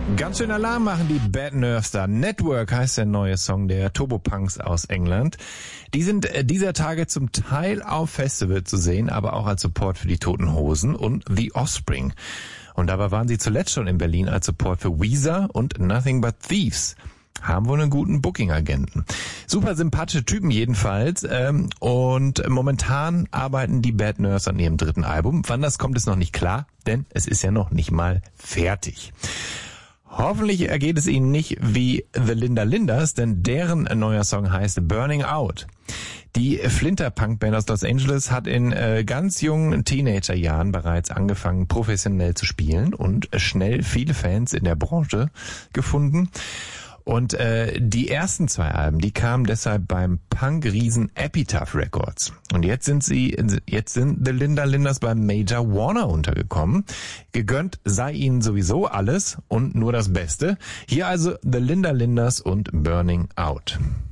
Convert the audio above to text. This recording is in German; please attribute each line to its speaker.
Speaker 1: Ganz schön Alarm machen die Bad Nerves da. Network heißt der neue Song der Turbopunks aus England. Die sind dieser Tage zum Teil auf Festival zu sehen, aber auch als Support für die Toten Hosen und The Offspring. Und dabei waren sie zuletzt schon in Berlin als Support für Weezer und Nothing But Thieves. Haben wohl einen guten Booking-Agenten. Super sympathische Typen jedenfalls. Und momentan arbeiten die Bad Nerves an ihrem dritten Album. Wann das kommt, ist noch nicht klar, denn es ist ja noch nicht mal fertig. Hoffentlich ergeht es ihnen nicht wie The Linda Lindas, denn deren neuer Song heißt Burning Out. Die Flinter-Punk-Band aus Los Angeles hat in ganz jungen Teenagerjahren bereits angefangen, professionell zu spielen und schnell viele Fans in der Branche gefunden. Und die ersten 2 Alben, die kamen deshalb beim Punk-Riesen Epitaph Records. Und jetzt sind The Linda Lindas beim Major Warner untergekommen. Gegönnt sei ihnen sowieso alles und nur das Beste. Hier also The Linda Lindas und Burning Out.